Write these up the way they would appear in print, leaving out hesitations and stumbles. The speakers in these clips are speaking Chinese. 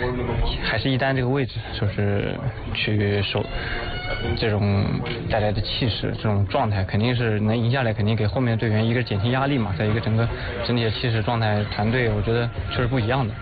还是一丹这个位置，就是去守这种带来的气势，这种状态肯定是能赢下来，肯定给后面的队员一个减轻压力嘛，再一个整体的气势状态，团队我觉得确实不一样的。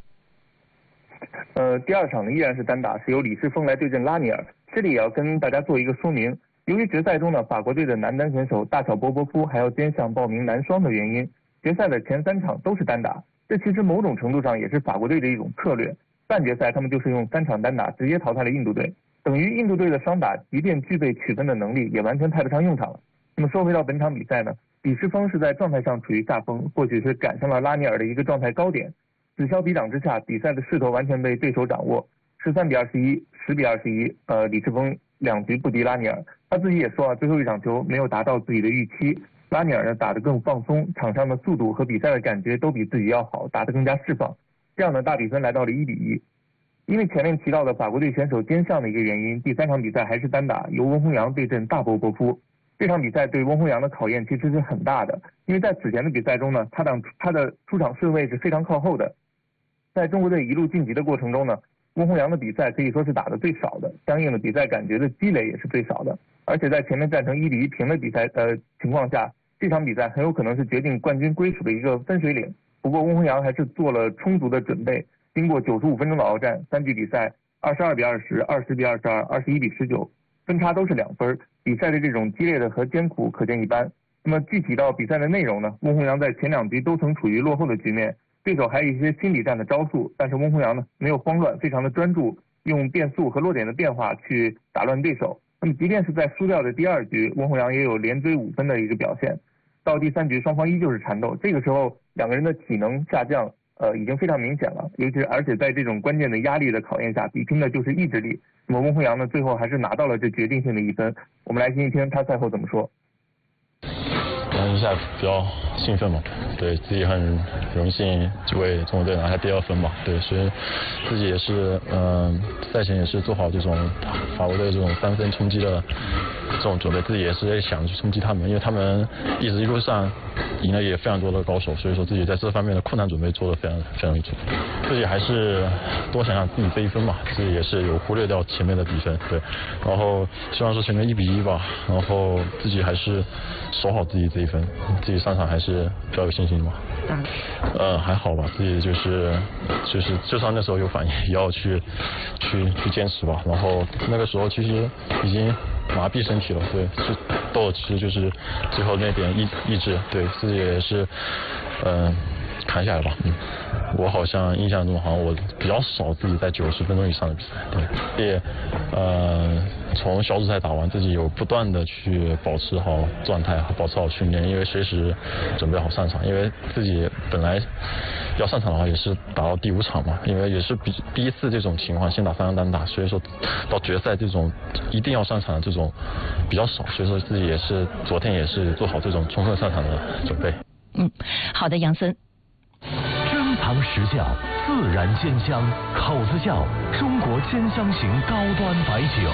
第二场呢依然是单打，是由李世峰来对阵拉尼尔。这里也要跟大家做一个说明，由于决赛中呢法国队的男单选手大小波波夫还要兼项报名男双的原因，决赛的前3场都是单打。这其实某种程度上也是法国队的一种策略。半决赛他们就是用3场单打直接淘汰了印度队，等于印度队的双打即便具备取分的能力，也完全派不上用场了。那么说回到本场比赛呢，李世峰是在状态上处于下风，或许是赶上了拉尼尔的一个状态高点。此消彼长之下，比赛的势头完全被对手掌握，13比21、10比21，李世峰2局不敌拉尼尔。他自己也说最后一场球没有达到自己的预期。拉尼尔呢打得更放松，场上的速度和比赛的感觉都比自己要好，打得更加释放。这样的大比分来到了1比1。因为前面提到的法国队选手兼项的一个原因，第3场比赛还是单打，由温宏洋对阵大波波夫。这场比赛对温宏洋的考验其实是很大的，因为在此前的比赛中呢，他的出场顺位是非常靠后的。在中国队一路晋级的过程中呢，温宏洋的比赛可以说是打得最少的，相应的比赛感觉的积累也是最少的。而且在前面战成1比1平的比赛情况下，这场比赛很有可能是决定冠军归属的一个分水岭。不过温宏洋还是做了充足的准备，经过95分钟的鏖战，3局比赛22比20、20比22、21比19，分差都是2分。比赛的这种激烈的和艰苦可见一斑。那么具体到比赛的内容呢，温宏洋在前2局都曾处于落后的局面，对手还有一些心理战的招数，但是温宏洋呢没有慌乱，非常的专注，用变速和落点的变化去打乱对手。那么即便是在输掉的第2局，温宏洋也有连追5分的一个表现。到第3局双方依旧是缠斗，这个时候2个人的体能下降已经非常明显了，而且在这种关键的压力的考验下，比拼的就是意志力。那么温宏洋呢最后还是拿到了这决定性的1分。我们来听一听他赛后怎么说。 一下比较兴奋嘛，对自己很荣幸就为中国队拿下第2分嘛，对，所以自己也是赛前也是做好这种法国队这种3分冲击的这种准备，自己也是想去冲击他们，因为他们一路上赢了也非常多的高手，所以说自己在这方面的困难准备做得非常足。自己还是多想想自己这1分嘛，自己也是有忽略掉前面的比分，对，然后希望说前面1比1吧，然后自己还是守好自己这1分，自己上场还是比较有信心嘛。还好吧，自己就是就算那时候有反应也要去坚持吧，然后那个时候其实已经麻痹身体了，对，就到其实就是最后那点意志，对自己也是扛下来吧。我好像印象中好像我比较少自己在90分钟以上的比赛，对，也从小组赛打完自己有不断的去保持好状态和保持好训练，因为随时准备好上场，因为自己本来要上场的话也是打到第5场嘛，因为也是第一次这种情况先打3场单打，所以说到决赛这种一定要上场的这种比较少，所以说自己也是昨天也是做好这种充分上场的准备。 好的，杨森。 珍藏实窖，自然鲜香，口子窖，中国鲜香型高端白酒。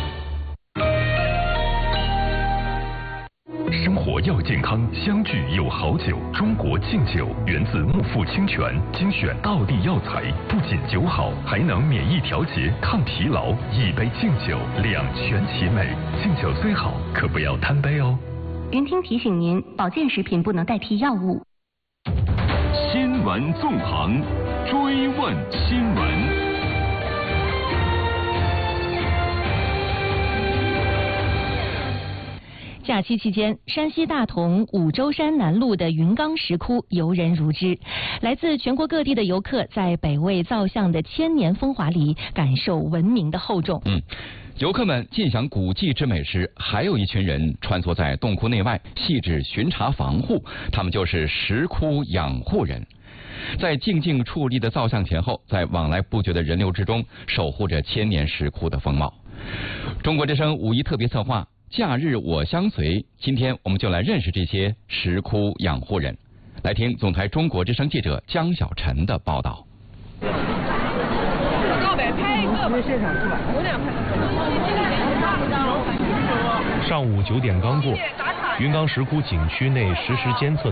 生活要健康，相聚有好酒。中国敬酒源自木富清泉，精选道地药材，不仅酒好，还能免疫调节、抗疲劳。一杯敬酒，两全其美。敬酒虽好，可不要贪杯哦。 云听提醒您，保健食品不能代替药物。 新闻纵横，追问新闻。 假期期间，山西大同五洲山南麓的云冈石窟游人如织，来自全国各地的游客在北魏造像的千年风华里感受文明的厚重。 游客们尽享古迹之美时，还有一群人穿梭在洞窟内外，细致巡查防护，他们就是石窟养护人。在静静矗立的造像前后，在往来不绝的人流之中，守护着千年石窟的风貌。中国之声五一特别策划假日我相随，今天我们就来认识这些石窟养护人。来听总台中国之声记者江小晨的报道。 上午9点刚过，云冈石窟景区内实时监测